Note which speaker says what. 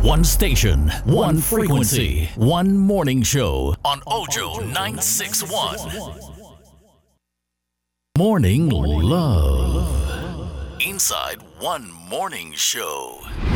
Speaker 1: One station, one frequency, one morning show on Ojo 961. Morning Love. Inside One Morning Show.